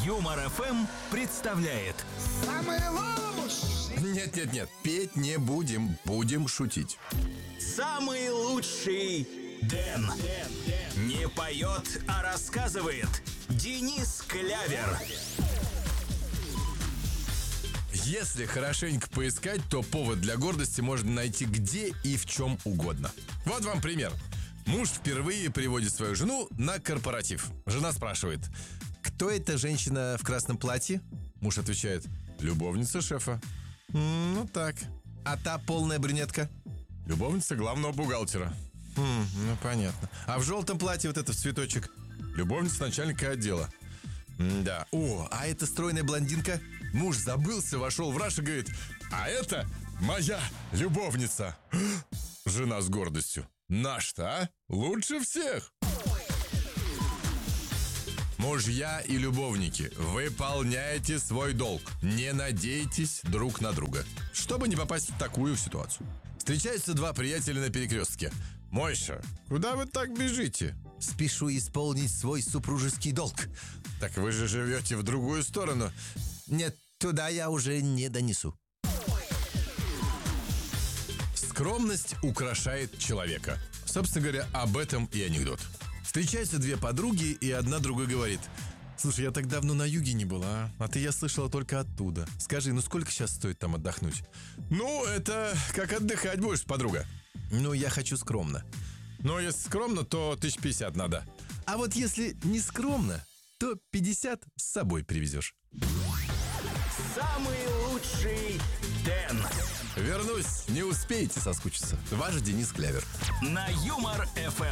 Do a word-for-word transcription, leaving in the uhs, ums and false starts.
Юмор эф эм представляет. Самый лучший. Нет-нет-нет, петь не будем, будем шутить. Самый лучший Дэн. Не поет, а рассказывает Денис Клявер. Если хорошенько поискать, то повод для гордости можно найти где и в чем угодно. Вот вам пример. Муж впервые приводит свою жену на корпоратив. Жена спрашивает: кто эта женщина в красном платье? Муж отвечает: любовница шефа. «М, Ну так. А та полная брюнетка? Любовница главного бухгалтера. «М, Ну понятно. А в желтом платье вот это в цветочек? Любовница начальника отдела. Да. О, а эта стройная блондинка? Муж забылся, вошел в раж и говорит: а это моя любовница. Жена с гордостью: наш-то, а? Лучше всех. Мужья и любовники, выполняйте свой долг. Не надейтесь друг на друга, чтобы не попасть в такую ситуацию. Встречаются два приятеля на перекрестке. Мойша, куда вы так бежите? Спешу исполнить свой супружеский долг. Так вы же живете в другую сторону. Нет, туда я уже не донесу. Скромность украшает человека. Собственно говоря, об этом и анекдот. Встречаются две подруги, и одна другой говорит: слушай, я так давно на юге не была, а ты, я слышала, только оттуда. Скажи, ну сколько сейчас стоит там отдохнуть? Ну, это как отдыхать будешь, подруга. Ну, я хочу скромно. Ну, если скромно, то тысяч пятьдесят надо. А вот если не скромно, то пятьдесят с собой привезешь. Самый лучший Дэн. Вернусь, не успеете соскучиться. Ваш Денис Клявер. На Юмор эф эм.